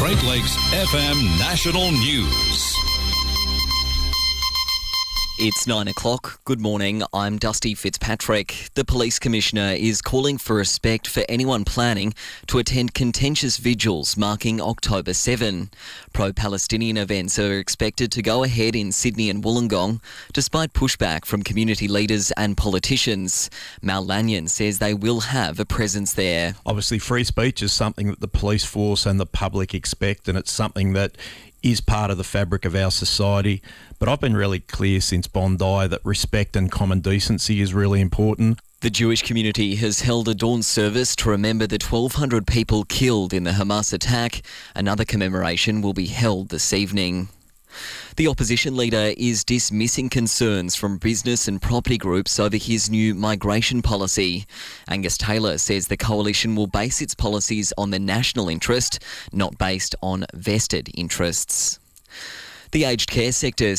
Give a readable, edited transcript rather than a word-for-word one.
Great Lakes FM National News. It's 9 o'clock. Good morning. I'm Dusty Fitzpatrick. The Police Commissioner is calling for respect for anyone planning to attend contentious vigils marking October 7. Pro-Palestinian events are expected to go ahead in Sydney and Wollongong, despite pushback from community leaders and politicians. Mal Lanyon says they will have a presence there. Obviously, free speech is something that the police force and the public expect, and it's something that is part of the fabric of our society. But I've been really clear since Bondi that respect and common decency is really important. The Jewish community has held a dawn service to remember the 1,200 people killed in the Hamas attack. Another commemoration will be held this evening. The opposition leader is dismissing concerns from business and property groups over his new migration policy. Angus Taylor says the coalition will base its policies on the national interest, not based on vested interests. The aged care sector